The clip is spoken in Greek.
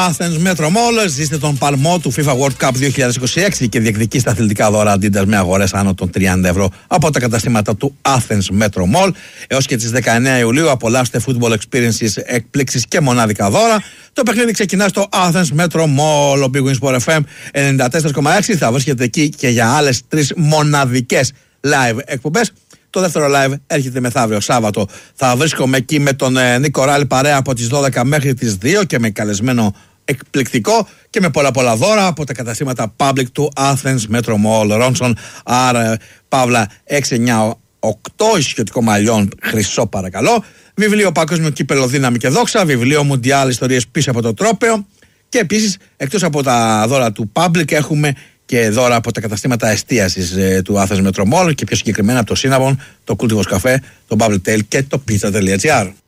Athens Metro Mall, ζήστε τον παλμό του FIFA World Cup 2026 και διεκδικήστε αθλητικά δώρα Adidas με αγορές άνω των 30 ευρώ από τα καταστήματα του Athens Metro Mall. Έως και τις 19 Ιουλίου απολαύστε football experiences, εκπλήξεις και μονάδικα δώρα. Το παιχνίδι ξεκινά στο Athens Metro Mall. Ο Big Win Sport FM 94,6 θα βρίσκεται εκεί και για άλλες 3 μοναδικές live εκπομπές. Το δεύτερο live έρχεται μεθαύριο Σάββατο. Θα βρίσκομαι εκεί με τον Νίκο Ράλη παρέα από τις 12 μέχρι τις 2 και με καλεσμένο εκπληκτικό και με πολλά δώρα από τα καταστήματα public του Athens Metro Mall. Ρόνσον R. Παύλα 698, ισιωτικό μαλλιόν χρυσό παρακαλώ. Βιβλίο Παγκόσμιο Κύπελλο Δύναμη και Δόξα. Βιβλίο Μουντιάλ Ιστορίες πίσω από το τρόπαιο. Και επίσης εκτός από τα δώρα του public έχουμε και δώρα από τα καταστήματα εστίασης του Athens Metro Mall και πιο συγκεκριμένα από το Cinnabon, το Cultivos Café, το Bubble Tail και το Pizza.gr.